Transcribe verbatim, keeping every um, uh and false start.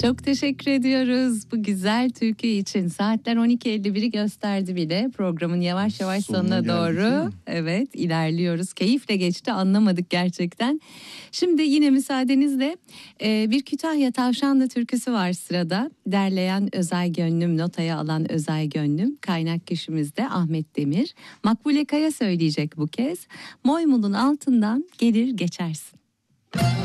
Çok teşekkür ediyoruz bu güzel türkü için. Saatler on iki elli biri gösterdi bile. Programın yavaş yavaş sonuna, sonuna doğru evet ilerliyoruz. Keyifle geçti, anlamadık gerçekten. Şimdi yine müsaadenizle bir Kütahya Tavşanlı türküsü var sırada. Derleyen Özay Gönlüm, notaya alan Özay Gönlüm. Kaynak kişimiz de Ahmet Demir. Makbule Kaya söyleyecek bu kez. Moymul'un altından gelir geçersin.